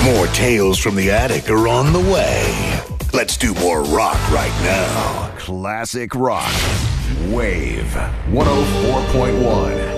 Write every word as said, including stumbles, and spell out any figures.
More Tales from the Attic are on the way. Let's do more rock right now. Classic rock. Wave one oh four point one.